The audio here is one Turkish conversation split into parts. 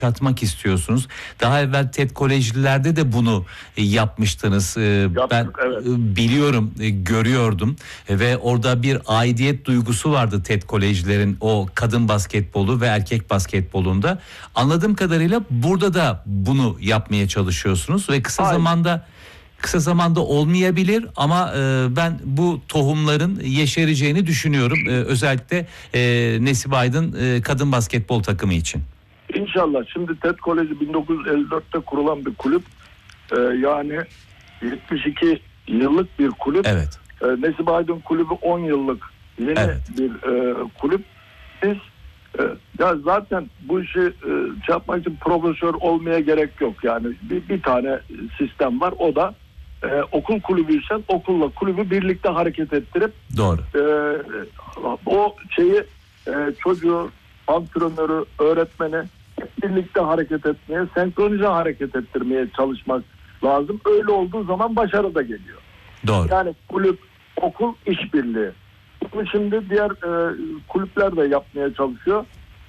katmak istiyorsunuz. Daha evvel TED Kolejlilerde de bunu yapmıştınız. Ben evet. Biliyorum, görüyordum ve orada bir aidiyet duygusu vardı TED Kolejlerin o kadın basketbolu ve erkek basketbolunda. Anladığım kadarıyla burada da bunu yapmaya çalışıyorsunuz ve kısa zamanda olmayabilir ama ben bu tohumların yeşereceğini düşünüyorum. Özellikle Nesibe Aydın kadın basketbol takımı için. İnşallah. Şimdi TED Koleji 1954'te kurulan bir kulüp. Yani 72 yıllık bir kulüp. Evet. Nesibe Aydın kulübü 10 yıllık yeni bir kulüp. Biz ya zaten bu işi yapmak için profesör olmaya gerek yok. Yani bir tane sistem var. O da okul kulübüysen okulla kulübü birlikte hareket ettirip doğru. O şeyi çocuğu, antrenörü, öğretmeni birlikte hareket etmeye, senkronize hareket ettirmeye çalışmak lazım. Öyle olduğu zaman başarı da geliyor. Doğru. Yani kulüp, okul işbirliği. Bunu şimdi diğer kulüpler de yapmaya çalışıyor.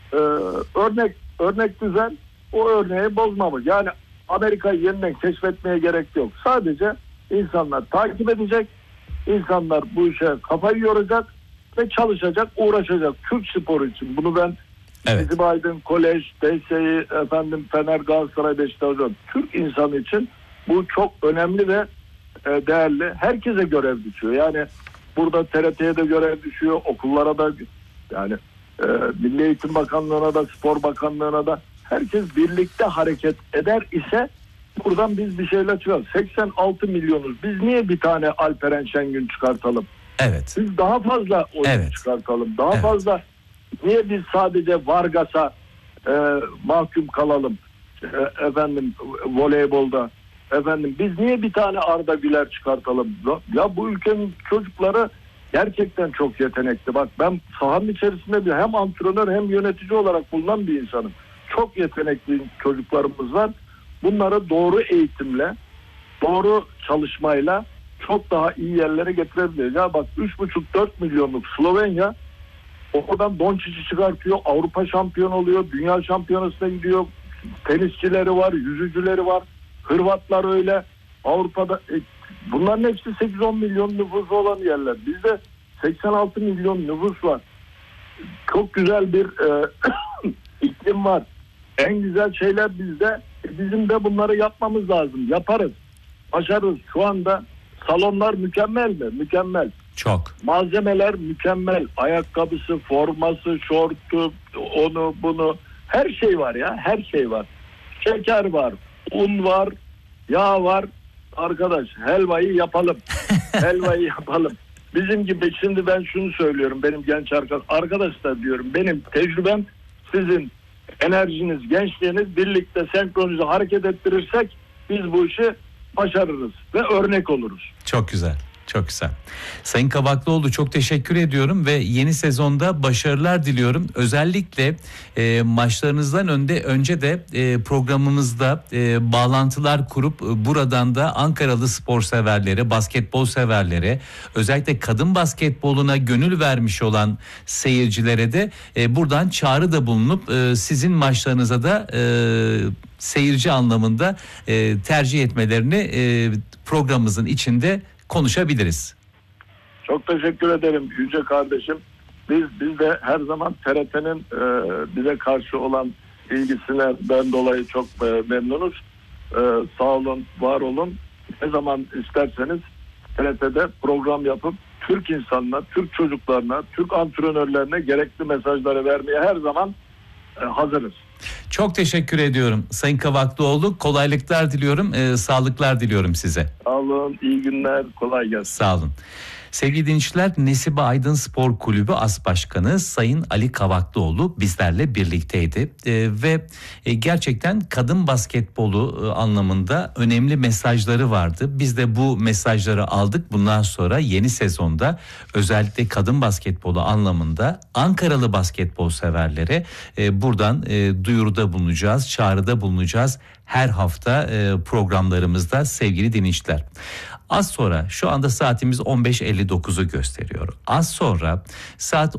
Örnek güzel, o örneği bozmamız. Yani Amerika'yı yeniden keşfetmeye gerek yok. Sadece insanlar takip edecek, insanlar bu işe kafayı yoracak ve çalışacak, uğraşacak. Türk sporu için. Bunu ben Nesibe Aydın, Kolej, DSİ, Fener, Galatasaray, Beşiktaş, Türk insanı için bu çok önemli ve değerli. Herkese görev düşüyor. Yani burada TRT'ye de görev düşüyor, okullara da, yani Milli Eğitim Bakanlığı'na da, Spor Bakanlığı'na da, herkes birlikte hareket eder ise buradan biz bir şeyler çıkarız. 86 milyonuz. Biz niye bir tane Alperen Şengün çıkartalım? Evet. Biz daha fazla oyun çıkartalım. Daha fazla. Niye biz sadece Vargas'a mahkum kalalım? Voleybolda. Biz niye bir tane Arda Güler çıkartalım? Ya bu ülkenin çocukları gerçekten çok yetenekli. Bak ben sahanın içerisinde hem antrenör hem yönetici olarak bulunan bir insanım. Çok yetenekli çocuklarımız var. Bunları doğru eğitimle, doğru çalışmayla çok daha iyi yerlere getirebiliriz. Ya bak 3,5-4 milyonluk Slovenya oradan Doncic'i çıkartıyor. Avrupa şampiyonu oluyor. Dünya şampiyonasına gidiyor. Tenisçileri var, yüzücüleri var. Hırvatlar öyle. Avrupa'da bunların hepsi 8-10 milyon nüfusu olan yerler. Bizde 86 milyon nüfus var. Çok güzel bir iklim var. En güzel şeyler bizde. Bizim de bunları yapmamız lazım. Yaparız. Başarırız. Şu anda salonlar mükemmel mi? Mükemmel. Çok. Malzemeler mükemmel. Ayakkabısı, forması, şortu, onu bunu. Her şey var ya. Her şey var. Şeker var. Un var. Yağ var. Arkadaş helvayı yapalım. Helvayı yapalım. Bizim gibi şimdi ben şunu söylüyorum. Benim genç arkadaşlar diyorum. Benim tecrübem sizin enerjiniz, gençliğiniz birlikte senkronize hareket ettirirsek biz bu işi başarırız ve örnek oluruz. Çok güzel. Çok güzel. Sayın Kavaklıoğlu çok teşekkür ediyorum ve yeni sezonda başarılar diliyorum. Özellikle maçlarınızdan önce de programımızda bağlantılar kurup buradan da Ankaralı spor severlere, basketbol severlere, özellikle kadın basketboluna gönül vermiş olan seyircilere de buradan çağrı da bulunup sizin maçlarınıza da seyirci anlamında tercih etmelerini programımızın içinde konuşabiliriz. Çok teşekkür ederim Yüce kardeşim. Biz de her zaman TRT'nin bize karşı olan ilgisinden dolayı çok memnunuz. Sağ olun, var olun. Ne zaman isterseniz TRT'de program yapıp Türk insanına, Türk çocuklarına, Türk antrenörlerine gerekli mesajları vermeye her zaman hazırız. Çok teşekkür ediyorum Sayın Kavaklıoğlu. Kolaylıklar diliyorum, sağlıklar diliyorum size. Sağ olun, iyi günler, kolay gelsin. Sağ olun. Sevgili dinleyiciler, Nesibe Aydın Spor Kulübü As Başkanı Sayın Ali Kavaklıoğlu bizlerle birlikteydi. Ve gerçekten kadın basketbolu anlamında önemli mesajları vardı. Biz de bu mesajları aldık. Bundan sonra yeni sezonda özellikle kadın basketbolu anlamında Ankaralı basketbol severlere buradan duyuruda bulunacağız, çağrıda bulunacağız. Her hafta programlarımızda sevgili dinleyiciler. Az sonra, şu anda saatimiz 15.59'u gösteriyor. Az sonra saat